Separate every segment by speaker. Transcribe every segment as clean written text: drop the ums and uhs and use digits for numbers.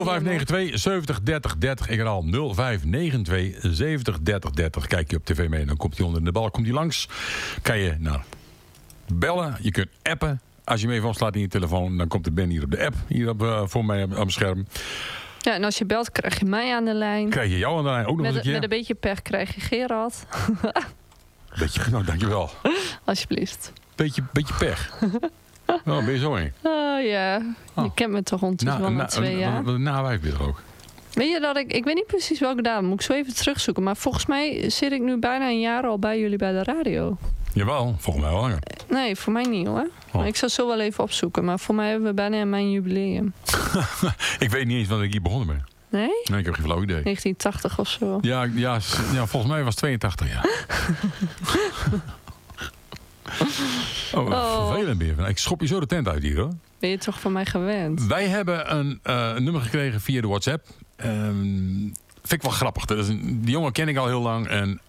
Speaker 1: 0592 70 30 30. Ik herhaal 0592 70 30 30. Kijk je op tv mee, dan komt hij onder de bal. Komt hij langs. Kan je bellen. Je kunt appen. Als je hem even afslaat in je telefoon, dan komt de Ben hier op de app. Hier voor mij op het scherm.
Speaker 2: Ja, en als je belt, krijg je mij aan de lijn.
Speaker 1: Krijg je jou aan de lijn ook nog eens een keer.
Speaker 2: Met een beetje pech krijg je Gerard.
Speaker 1: Nou, dankjewel.
Speaker 2: Alsjeblieft.
Speaker 1: Beetje pech. Nou, ben je zo heen?
Speaker 2: Oh ja, je kent me toch ondertussen wel na 2 jaar.
Speaker 1: Wat een nawijf ben je er ook.
Speaker 2: Weet je dat ik weet niet precies welke datum, moet ik zo even terugzoeken. Maar volgens mij zit ik nu bijna een jaar al bij jullie bij de radio.
Speaker 1: Jawel, volgens mij wel langer.
Speaker 2: Nee, voor mij niet hoor. Maar ik zal zo wel even opzoeken. Maar voor mij hebben we bijna mijn jubileum.
Speaker 1: Ik weet niet eens wanneer ik hier begonnen ben.
Speaker 2: Nee?
Speaker 1: Nee, ik heb geen flauw idee.
Speaker 2: 1980 of zo.
Speaker 1: Ja, volgens mij was het 82 jaar. Vervelend ben je. Ik schop je zo de tent uit hier hoor.
Speaker 2: Ben je toch van mij gewend?
Speaker 1: Wij hebben een nummer gekregen via de WhatsApp. Vind ik wel grappig. Die jongen ken ik al heel lang. En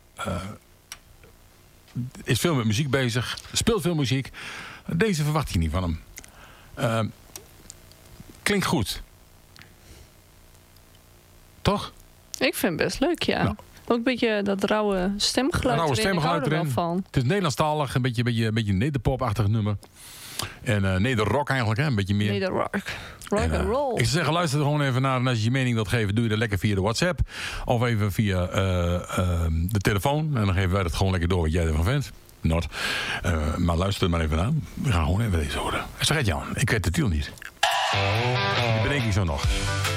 Speaker 1: is veel met muziek bezig. Speelt veel muziek. Deze verwacht je niet van hem. Klinkt goed. Toch?
Speaker 2: Ik vind het best leuk, ja. Nou. Ook een beetje dat rauwe stemgeluid erin. Van.
Speaker 1: Het is Nederlandstalig, een beetje nederpop-achtig nummer. En nederrock eigenlijk, hè? Een beetje meer.
Speaker 2: Nederrock. Rock and roll.
Speaker 1: Ik zou zeggen, luister er gewoon even naar. En als je je mening wilt geven, doe je dat lekker via de WhatsApp. Of even via de telefoon. En dan geven wij dat gewoon lekker door wat jij ervan vindt. Maar luister er maar even naar. We gaan gewoon even deze horen. Zeg het Jan, ik weet de titel niet. Die bedenk ik zo nog.